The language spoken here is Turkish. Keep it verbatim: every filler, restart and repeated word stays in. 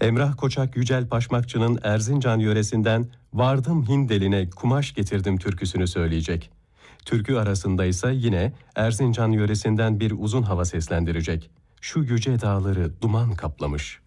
Emrah Koçak Yücel Paşmakçı'nın Erzincan yöresinden "Vardım Hindeline kumaş getirdim" türküsünü söyleyecek. Türkü arasında ise yine Erzincan yöresinden bir uzun hava seslendirecek. "Şu yüce dağları duman kaplamış."